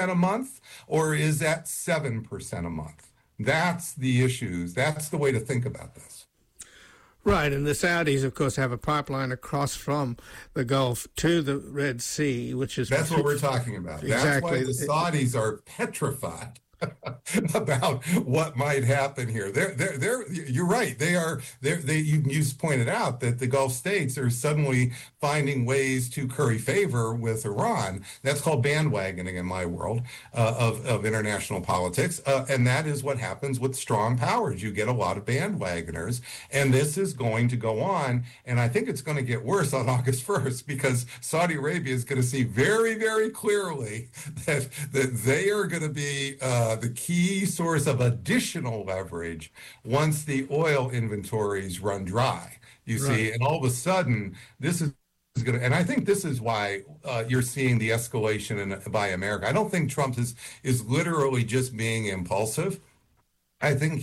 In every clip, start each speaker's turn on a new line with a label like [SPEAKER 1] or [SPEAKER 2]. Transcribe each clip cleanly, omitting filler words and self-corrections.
[SPEAKER 1] 10% a month, or is that 7% a month? That's the issues. That's the way to think about this.
[SPEAKER 2] Right, and the Saudis, of course, have a pipeline across from the Gulf to the Red Sea, which is...
[SPEAKER 1] That's what we're talking about.
[SPEAKER 2] Exactly.
[SPEAKER 1] That's why the Saudis are petrified about what might happen here. You're right. You just pointed out that the Gulf states are suddenly finding ways to curry favor with Iran. That's called bandwagoning in my world of international politics. And that is what happens with strong powers. You get a lot of bandwagoners, and this is going to go on. And I think it's going to get worse on August 1st, because Saudi Arabia is going to see very, very clearly that they are going to be the key source of additional leverage once the oil inventories run dry, you see. And all of a sudden, this is going to, and I think this is why you're seeing the escalation by America. I don't think Trump is literally just being impulsive. I think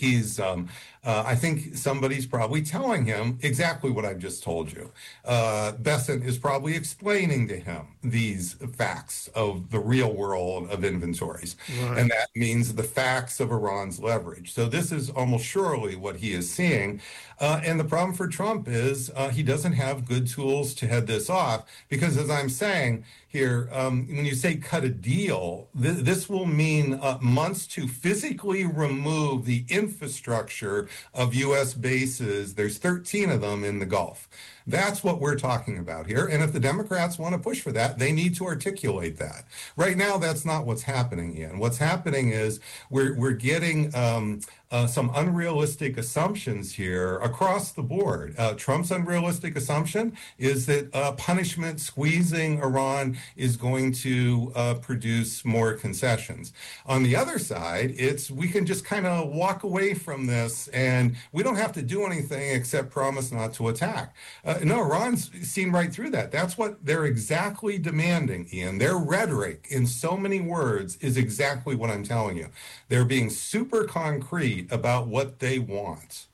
[SPEAKER 1] I think somebody's probably telling him exactly what I've just told you. Bessent is probably explaining to him these facts of the real world of inventories. Right. And that means the facts of Iran's leverage. So this is almost surely what he is seeing. And the problem for Trump is he doesn't have good tools to head this off, because, as I'm saying here, when you say cut a deal, this will mean months to physically remove the infrastructure of U.S. bases. There's 13 of them in the Gulf. That's what we're talking about here. And if the Democrats want to push for that, they need to articulate that. Right now, that's not what's happening, Ian. What's happening is we're getting some unrealistic assumptions here across the board. Trump's unrealistic assumption is that punishment squeezing Iran is going to produce more concessions. On the other side, we can just kind of walk away from this, and we don't have to do anything except promise not to attack. No, Iran's seen right through that. That's what they're exactly demanding, Ian. Their rhetoric in so many words is exactly what I'm telling you. They're being super concrete about what they want.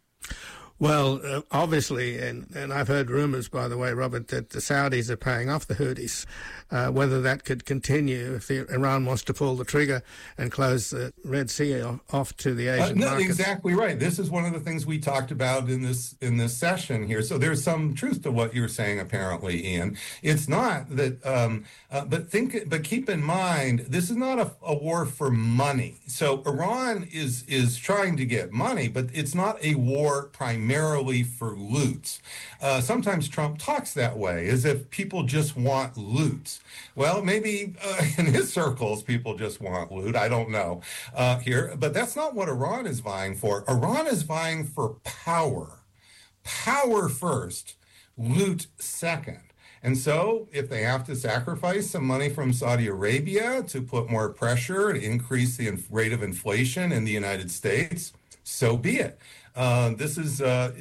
[SPEAKER 2] Well, obviously, and I've heard rumors, by the way, Robert, that the Saudis are paying off the Houthis. Whether that could continue if Iran wants to pull the trigger and close the Red Sea off to the Asian markets.
[SPEAKER 1] Exactly right. This is one of the things we talked about in this session here. So there's some truth to what you're saying, apparently, Ian. It's not that, but keep in mind, this is not a war for money. So Iran is trying to get money, but it's not a war primarily for loot. Sometimes Trump talks that way, as if people just want loot. Well, maybe in his circles, people just want loot. I don't know here. But that's not what Iran is vying for. Iran is vying for power. Power first, loot second. And so if they have to sacrifice some money from Saudi Arabia to put more pressure and increase the rate of inflation in the United States, so be it. This is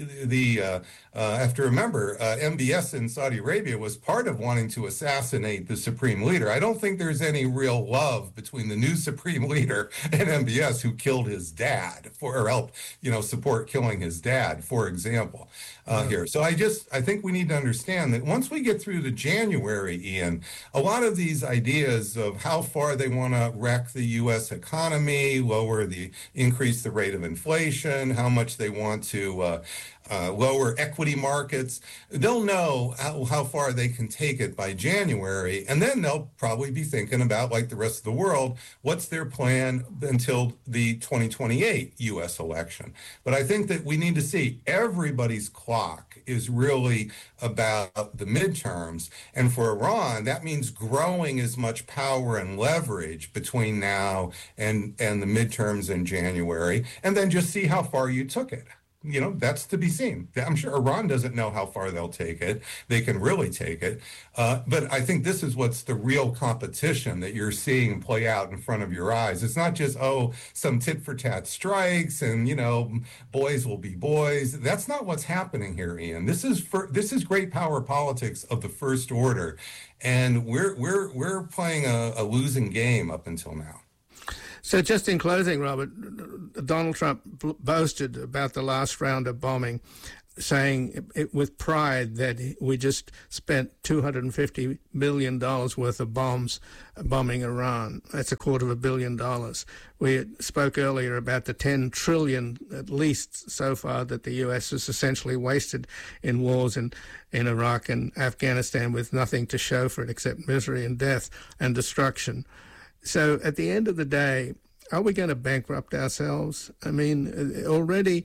[SPEAKER 1] have to remember, MBS in Saudi Arabia was part of wanting to assassinate the supreme leader. I don't think there's any real love between the new supreme leader and MBS, who killed his dad or helped, support killing his dad, for example, here. So I think we need to understand that once we get through to January, Ian, a lot of these ideas of how far they want to wreck the U.S. economy, increase the rate of inflation, how much they want to lower equity markets, they'll know how far they can take it by January. And then they'll probably be thinking about, like the rest of the world, what's their plan until the 2028 U.S. election. But I think that we need to see everybody's clock is really about the midterms. And for Iran, that means growing as much power and leverage between now and the midterms in January, and then just see how far you took it. That's to be seen. I'm sure Iran doesn't know how far they'll take it. They can really take it. But I think this is what's the real competition that you're seeing play out in front of your eyes. It's not just, some tit-for-tat strikes and, boys will be boys. That's not what's happening here, Ian. This is great power politics of the first order. And we're playing a losing game up until now.
[SPEAKER 2] So just in closing, Robert, Donald Trump boasted about the last round of bombing saying it with pride that we just spent $250 million worth of bombing Iran. That's $250 million. We spoke earlier about the $10 trillion, at least so far, that the U.S. has essentially wasted in wars in Iraq and Afghanistan with nothing to show for it except misery and death and destruction. So at the end of the day, are we going to bankrupt ourselves? I mean, already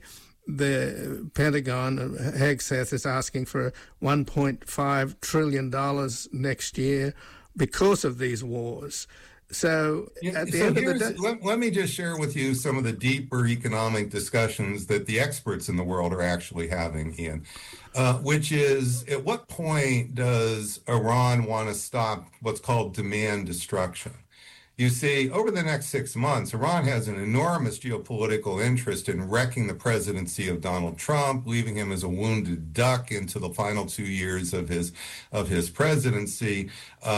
[SPEAKER 2] the Pentagon, Hegseth, is asking for $1.5 trillion next year because of these wars. So at the end of the day...
[SPEAKER 1] Let me just share with you some of the deeper economic discussions that the experts in the world are actually having, Ian, which is, at what point does Iran want to stop what's called demand destruction? You see, over the next 6 months, Iran has an enormous geopolitical interest in wrecking the presidency of Donald Trump, leaving him as a wounded duck into the final 2 years of his presidency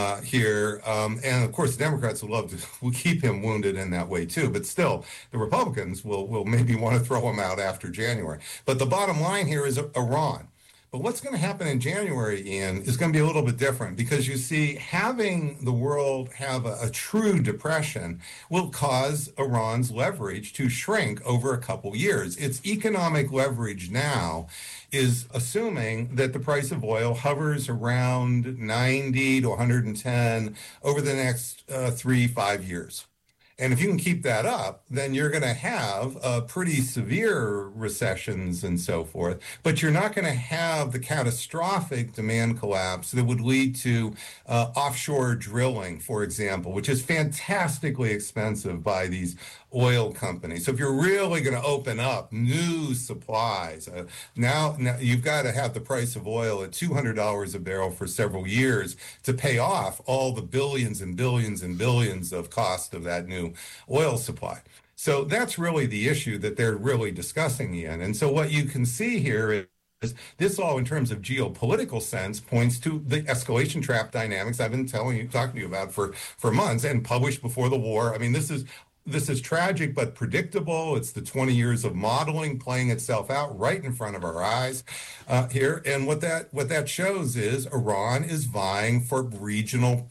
[SPEAKER 1] here. And of course, the Democrats would love to keep him wounded in that way too. But still, the Republicans will maybe want to throw him out after January. But the bottom line here is Iran. But what's going to happen in January, Ian, is going to be a little bit different because you see, having the world have a true depression will cause Iran's leverage to shrink over a couple years. Its economic leverage now is assuming that the price of oil hovers around 90 to 110 over the next 3-5 years. And if you can keep that up, then you're going to have pretty severe recessions and so forth. But you're not going to have the catastrophic demand collapse that would lead to offshore drilling, for example, which is fantastically expensive by these oil companies. So if you're really going to open up new supplies, now you've got to have the price of oil at $200 a barrel for several years to pay off all the billions and billions and billions of cost of that new oil supply. So that's really the issue that they're really discussing, Ian. And so what you can see here is this all, in terms of geopolitical sense, points to the escalation trap dynamics I've been talking to you about for months and published before the war. I mean, this is tragic but predictable. It's the 20 years of modeling playing itself out right in front of our eyes here. And what that shows is Iran is vying for regional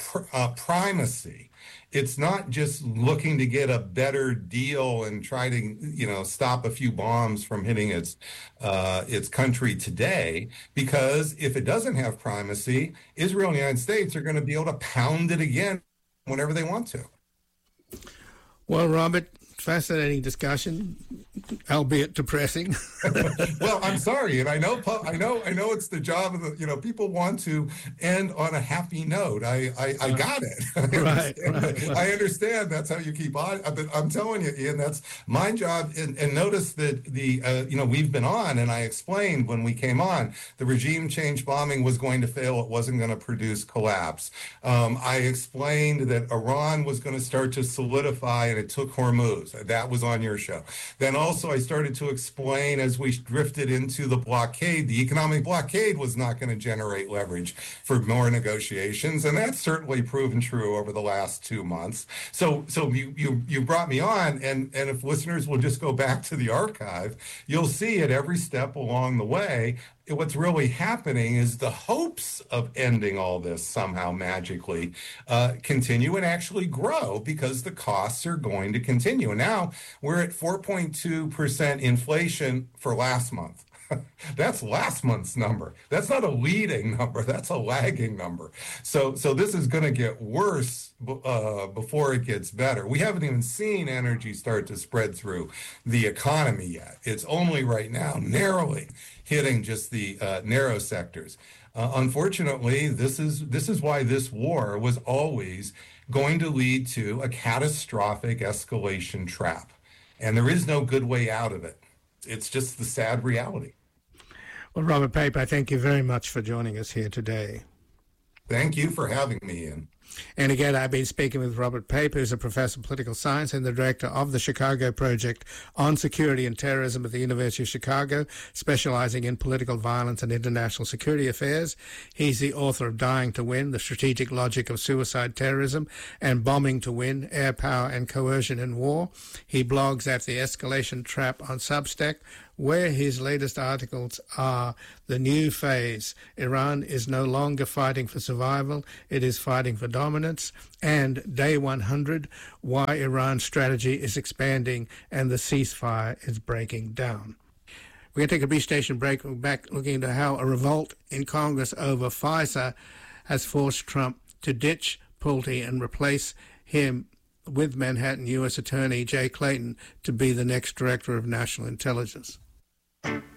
[SPEAKER 1] primacy. It's not just looking to get a better deal and try to, stop a few bombs from hitting its country today, because if it doesn't have primacy, Israel and the United States are going to be able to pound it again whenever they want to.
[SPEAKER 2] Well, Robert, fascinating discussion, albeit depressing.
[SPEAKER 1] Well, I'm sorry, and I know it's the job of the, people want to end on a happy note. I got it.
[SPEAKER 2] Right.
[SPEAKER 1] I understand that's how you keep on. But I'm telling you, Ian, that's my job. And notice that we've been on, and I explained when we came on, the regime change bombing was going to fail. It wasn't going to produce collapse. I explained that Iran was going to start to solidify, and it took Hormuz. That was on your show. Then also I started to explain, as we drifted into the blockade, the economic blockade was not going to generate leverage for more negotiations. And that's certainly proven true over the last 2 months. So you brought me on, and if listeners will just go back to the archive, you'll see at every step along the way, what's really happening is the hopes of ending all this somehow magically continue and actually grow because the costs are going to continue. And now we're at 4.2% inflation for last month. That's last month's number. That's not a leading number. That's a lagging number. So this is going to get worse before it gets better. We haven't even seen energy start to spread through the economy yet. It's only right now narrowly hitting just the narrow sectors. Unfortunately, this is why this war was always going to lead to a catastrophic escalation trap. And there is no good way out of it. It's just the sad reality.
[SPEAKER 2] Well, Robert Pape, I thank you very much for joining us here today.
[SPEAKER 1] Thank you for having me, Ian.
[SPEAKER 2] And again, I've been speaking with Robert Pape, who's a professor of political science and the director of the Chicago Project on Security and Terrorism at the University of Chicago, specializing in political violence and international security affairs. He's the author of Dying to Win, The Strategic Logic of Suicide Terrorism and Bombing to Win, Air Power and Coercion in War. He blogs at The Escalation Trap on Substack, where his latest articles are the new phase. Iran is no longer fighting for survival, it is fighting for dominance, and Day 100, why Iran's strategy is expanding and the ceasefire is breaking down. We're going to take a brief station break. We're back looking into how a revolt in Congress over FISA has forced Trump to ditch Pulte and replace him with Manhattan U.S. Attorney Jay Clayton to be the next Director of National Intelligence.